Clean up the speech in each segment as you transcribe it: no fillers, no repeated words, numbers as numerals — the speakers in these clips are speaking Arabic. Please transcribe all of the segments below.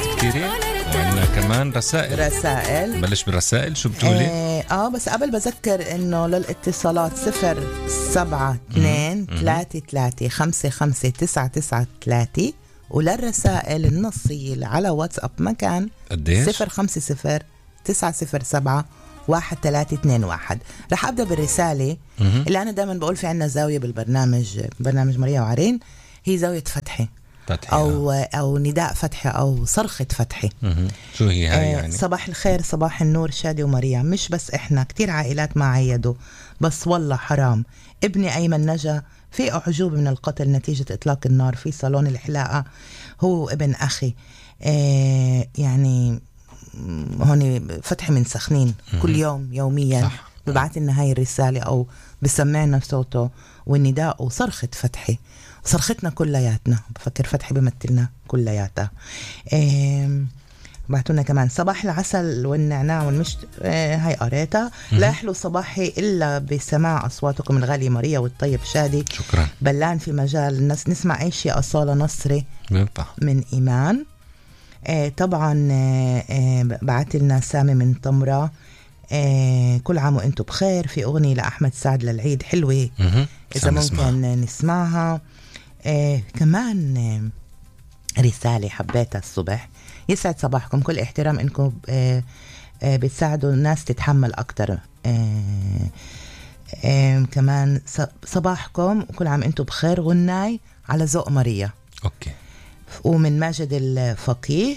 كتيرة. وعندنا كمان رسائل. بلش بالرسائل. شو بتقولي؟ بس قبل بذكر انه للاتصالات 072-33-55993 وللرسائل النصية على واتساب مكان 050-907-1321. رح أبدأ بالرسالة اللي أنا دائما بقول في عنا زاوية بالبرنامج، برنامج ماريا وعرين، هي زاوية فتحي أو نداء فتحي أو صرخة فتحي. شو هي هاي يعني؟ صباح الخير، صباح النور شادي وماريا. مش بس إحنا، كتير عائلات ما عيدوا، بس والله حرام. ابني أيمن نجا في أعجوبة من القتل نتيجة إطلاق النار في صالون الحلاقة، هو ابن أخي. يعني هون فتحي من سخنين كل يوم يوميا ببعث لنا هاي الرسالة أو بسمعنا صوته والنداء وصرخة فتحي، صرختنا كلياتنا. بفكر فتحي بمثلنا كلياتها. بعتونا كمان صباح العسل والنعناع والمشت، هاي قريتها. لا يحلو صباحي إلا بسماع أصواتكم الغالية ماريا والطيب شادي. شكرا. بلان في مجال الناس نسمع أي شيء. أصالة نصري من إيمان. طبعا بعت لنا سامي من طمرة، كل عام وانتم بخير. في أغنية لأحمد سعد للعيد حلوة إذا ممكن نسمعها. كمان رسالة حبيتها الصبح. يسعد صباحكم، كل احترام انكم بتساعدوا الناس تتحمل أكتر. كمان صباحكم وكل عام انتم بخير. غناي على ذوق ماريا. اوكي. ومن ماجد الفقيه.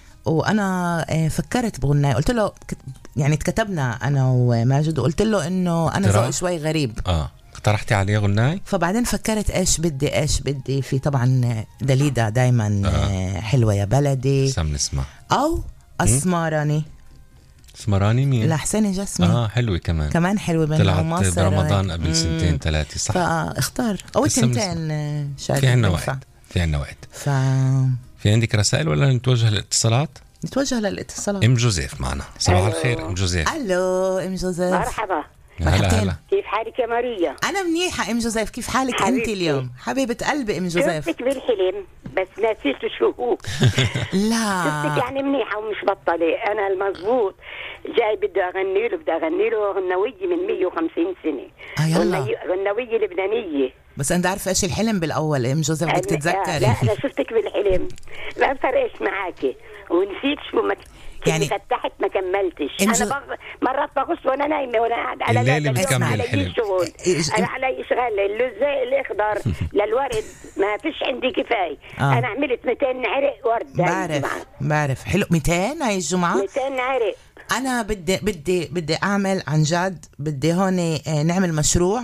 وانا فكرت بغناي، قلت له يعني تكتبنا انا وماجد وقلت له انه انا ذوقي شوي غريب. اقترحتي عليه غناي. فبعدين فكرت ايش بدي في طبعا دليدا دايما حلوة يا بلدي نسمع، او اسمراني. اسمراني مين؟ لحسين الجسمي. حلوة كمان حلوة طلعت برمضان قبل 2-3 صح. فاختار او 2 شادي. في عنا وقت. في عندك رسائل ولا نتوجه للاتصالات؟ نتوجه للاتصالات. ام جوزيف معنا. صباح الخير ام جوزيف. الو ام جوزيف. مرحبا. هلا. كيف حالك يا ماريا؟ انا منيحه ام جوزيف، كيف حالك انت اليوم؟ حبيبه قلبي ام جوزيف. شفتك بالحلم بس نسيت شو هو. لا شفتك يعني منيحه ومش بطله. انا المزبوط جاي بدي اغني له غنويه من 150 سنه. غنويه لبنانيه. بس أنا عارفة إيش الحلم بالأول ام جوزيف، بدك تتذكري. لا أنا شفتك بالحلم، لا فرقش معاكي ونسيت شو يعني فتحت ما كملتش. أنا مرات بغص وأنا نايمة وأنا قاعد على الليل بتكمل الحلم. شغل أنا علي إشغال اللزق الأخضر للورد ما فيش عندي كفاية. أنا عملت 200 عرق ورد. بعرف حلو 200 هاي الجمعة 200 عرق. أنا بدي أعمل عن جد، بدي هون نعمل مشروع،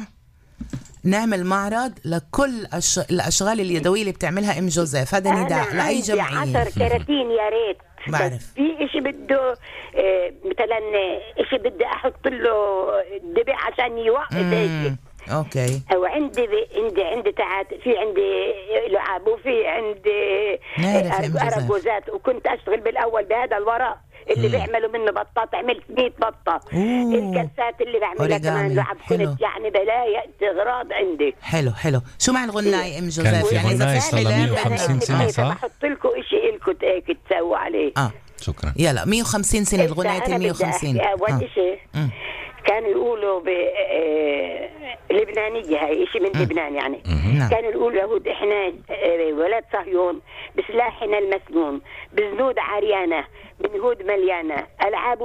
نعمل معرض لكل الأشغال اليدوية اللي بتعملها ام جوزيف. هذا نداء لأي جمعية. 10 كراتين يا ريت. بعرف في إشي بده مثلا إشي بدي أحط له دبع عشان يوقف هيك. اوكي. وعندي تعات، في عندي لعاب وفي عندي أرجوزات، وكنت أشتغل بالأول بهذا الورق اللي بيعملوا منه بطاط. عملت 100 بطة. الكاسات اللي بعملها كمان لعب. كنت يعني بلاقي اغراض عندي. حلو. شو مع الغناي ام جوزيف؟ كان في غناي صار 150 سنة صح؟ بحط لكم شيء لكم هيك تسووا عليه. شكرا. يلا 150 سنة الغناية 150. أول شيء كانوا يقولوا لبنانية، هاي إشي من لبنان يعني. كانوا يقولوا يهود إحنا ولاد صهيون بسلاحنا المسنون بزنود عريانة بنهود مليانة ألعاب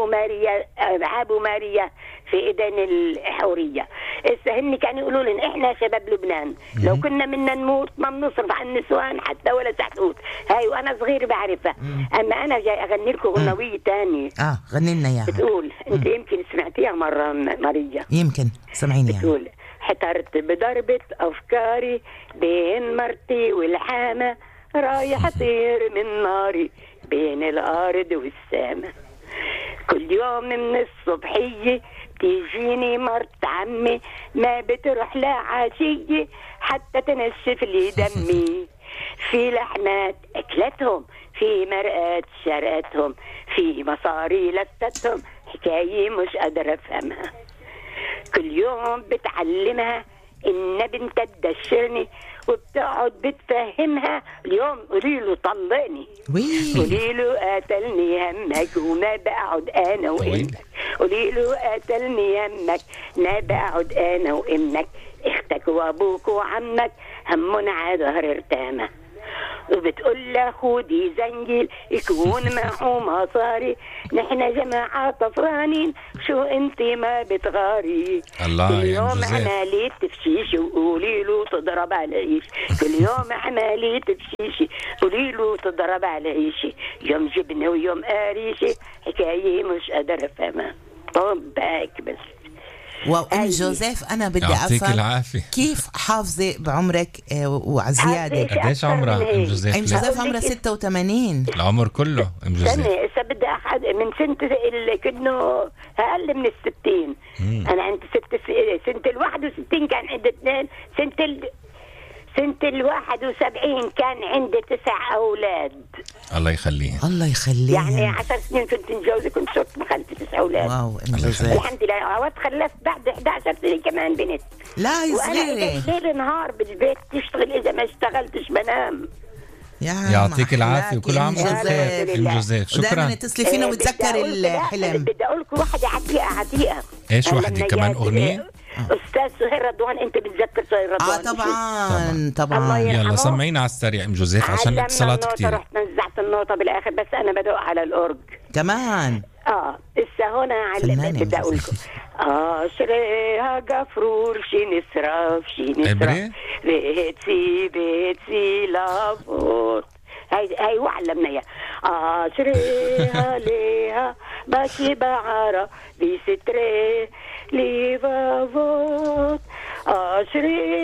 ماريا في إيدين الحورية. هن كانوا يقولوا لنا إحنا شباب لبنان لو كنا منا نموت ما بنصرف عن النسوان حتى ولا سحتوت. هاي وأنا صغير بعرفها. أما أنا جاي أغني لكم غنوية تانية. غني لنا إياها. بتقول أنت يمكن سمعتيها مرة ماريا. يمكن سمعيني. بتقول احترت بضربة أفكاري بين مرتي والحامة رايح أطير من ناري بين الأرض والسماء. كل يوم من الصبحية تيجيني مرت عمي ما بتروح لا عشية حتى تنشف لي دمي. في لحمات أكلتهم، في مرقات شرقتهم، في مصاري لفتهم، حكاية مش قادرة أفهمها. كل يوم بتعلمها إن بنت تدشرني وبتقعد بتفهمها اليوم قولي له طلقني قولي له قاتلني همك وما بقعد أنا وإمك قولي له قاتلني همك ما بقعد أنا وإمك اختك وأبوك وعمك همون على ظهر ارتامة وبتقول له خودي زنجل يكون معه مصاري نحن جماعة طفرانين شو انت ما بتغاري الله كل يوم عمالية تفشيش وقولي له تضرب على عيش كل يوم عمالية تفشيش قولي له تضرب على عيش يوم جبنة ويوم قاريشة حكاية مش قادر افهمها طب باك بس وأم جوزيف أنا بدي أفهم كيف حافظة بعمرك وعزيادة؟ قديش عمرها أم جوزيف؟ أم جوزيف عمرها 86 العمر كله أم جوزيف بدي أحد من سنة اللي كنه أقل من 60 أنا عندي سنة 61 كان عندي 2 سنة 71 كان عندي 9 أولاد الله يخليها الله يخليها يعني 10 سنين كنت متجوزة كنت صرت بخلت 9 أولاد واو الحمد لله عوضت خلفت بعد 11 سنة كمان بنت لا يا صغيرة ليل نهار بالبيت تشتغل إذا ما اشتغلتش بنام يعطيك العافية وكل عام وانت بخير أم جوزيف شكرا دائما اتصلي فينا وتذكر الحلم بدي أقول لكم واحدة عتيقة ايش واحدة كمان أغنية أستاذ سهير رضوان أنت بتذكر سهير رضوان طبعا يلا سمعينا على السريع أم جوزيف عشان اتصالات كتير رحت نزعت النوطة بالآخر بس أنا بدق على الأورج كمان إسا هنا بدي أقول لكم شريها قفرور شي نسرف بيتسي لافور هاي وعلمنا اياها شريها ليها باشي بعارة بيستري ليفافوت شريها